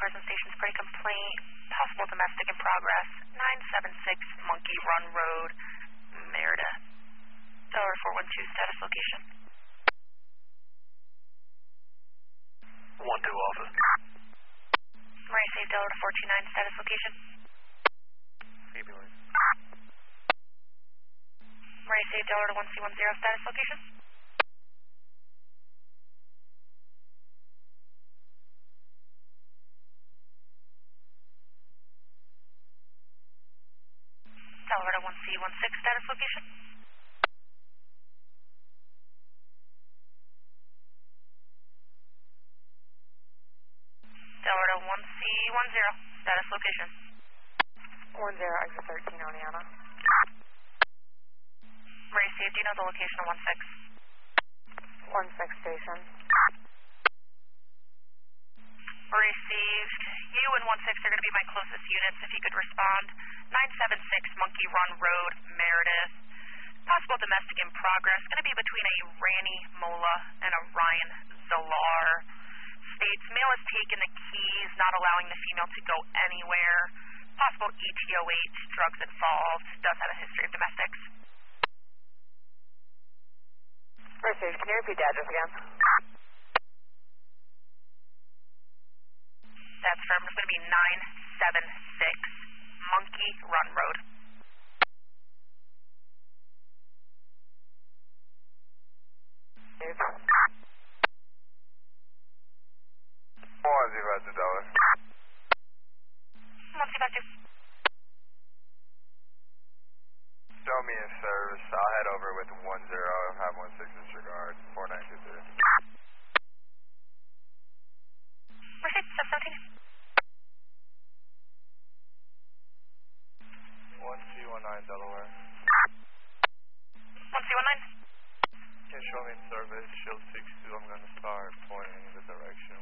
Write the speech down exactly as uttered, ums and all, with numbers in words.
Carson Station's party complaint. Possible domestic in progress. nine seven six Monkey Run Road, Meredith. Delaware four one two, status location. one two Alpha. Murray Safe, Delaware four two nine, status location. February. Murray Safe, Delaware one C one zero, status location. Delaware one C one six, status location. Delaware one C one zero, status location. one zero, exit thirteen, Oneonta. Murray Safe, do you know the location of one six? one six station. Received. You and one six are going to be my closest units. If you could respond. nine seven six Monkey Run Road, Meredith. Possible domestic in progress. Going to be between a Ranny Mola and a Ryan Zalar. States male has taken the keys, not allowing the female to go anywhere. Possible E T O H, drugs involved. Does have a history of domestics. Received. Can you repeat the address again? That's firm. It's going to be nine seven six Monkey Run Road. one zero at the Delaware. one two five two. Show me in service. I'll head over with one zero. Have one six disregard. four nine two three. Received. seven seventeen. one C one nine Delaware. one C one nine. Can you show me in service? Shield six two. I'm going to start pointing in the direction